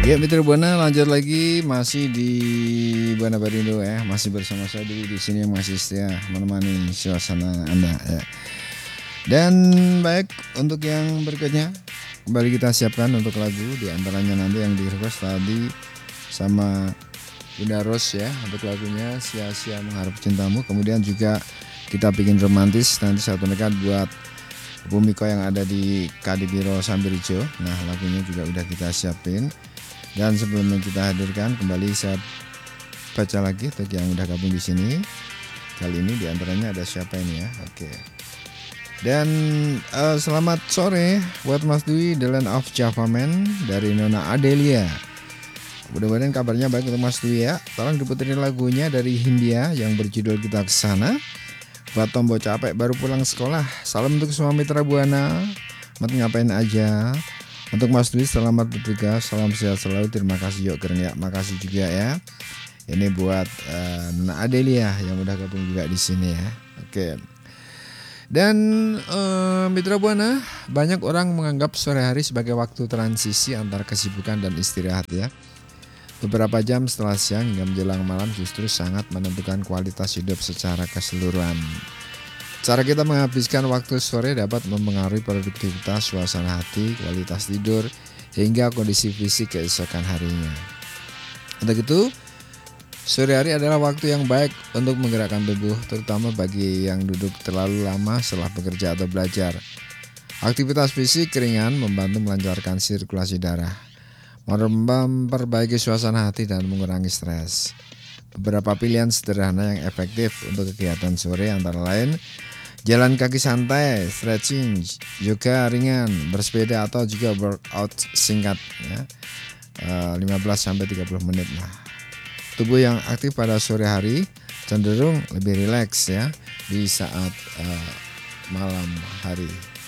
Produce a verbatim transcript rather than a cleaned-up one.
Ya Mitra Buana, lanjut lagi masih di Buana Barindo ya, masih bersama saya dulu di sini yang masih setia menemani suasana Anda ya. Dan baik, untuk yang berikutnya kembali kita siapkan untuk lagu, di antaranya nanti yang di request tadi sama Bunda Ros ya, untuk lagunya Sia-sia Mengharap Cintamu. Kemudian juga kita bikin romantis nanti satu nekat buat Bumiko yang ada di Kadipiro Sambirjo. Nah lagunya juga udah kita siapin. Dan sebelumnya kita hadirkan kembali, saya baca lagi untuk yang udah gabung di sini. Kali ini diantaranya ada siapa ini ya? Oke. Dan uh, selamat sore buat Mas Dwi, The Land of Java Man dari Nona Adelia. Mudah-mudahan kabarnya baik untuk Mas Dwi ya. Tolong diputerin lagunya dari Hindia yang berjudul Kita Kesana. Buat Tombo capek baru pulang sekolah. Salam untuk semua mitra Buana. Mat ngapain aja? Untuk Mas Dwi selamat bertugas, salam sehat selalu, terima kasih yuk keren ya, makasih juga ya. Ini buat uh, Nona Adelia yang udah gabung juga di sini ya. Oke. Dan uh, mitra Buana, banyak orang menganggap sore hari sebagai waktu transisi antara kesibukan dan istirahat ya. Beberapa jam setelah siang hingga menjelang malam justru sangat menentukan kualitas hidup secara keseluruhan. Cara kita menghabiskan waktu sore dapat mempengaruhi produktivitas, suasana hati, kualitas tidur, hingga kondisi fisik keesokan harinya. Untuk itu, sore hari adalah waktu yang baik untuk menggerakkan tubuh, terutama bagi yang duduk terlalu lama setelah bekerja atau belajar. Aktivitas fisik ringan membantu melancarkan sirkulasi darah, memperbaiki suasana hati dan mengurangi stres. Beberapa pilihan sederhana yang efektif untuk kegiatan sore antara lain jalan kaki santai, stretching, yoga ringan, bersepeda atau juga workout singkat ya, lima belas sampai tiga puluh menit lah. Tubuh yang aktif pada sore hari cenderung lebih rileks ya di saat uh, malam hari.